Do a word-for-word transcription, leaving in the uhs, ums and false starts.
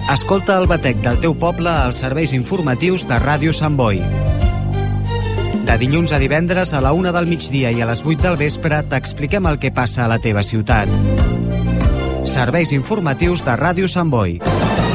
Escolta el batec del teu poble als serveis informatius de Ràdio Sant Boi. De dilluns a divendres a la una del migdia i a les vuit del vespre t'expliquem el que passa a la teva ciutat. Serveis informatius de Ràdio Sant Boi.